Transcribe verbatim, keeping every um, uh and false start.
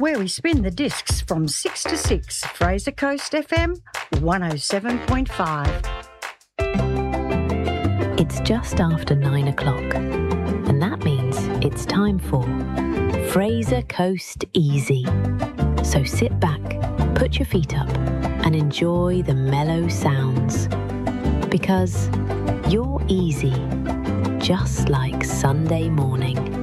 where we spin the discs from six to six. Fraser Coast F M, one oh seven point five. It's just after nine o'clock, and that means it's time for Fraser Coast Easy. So sit back, put your feet up, and enjoy the mellow sounds. Because you're easy, just like Sunday morning.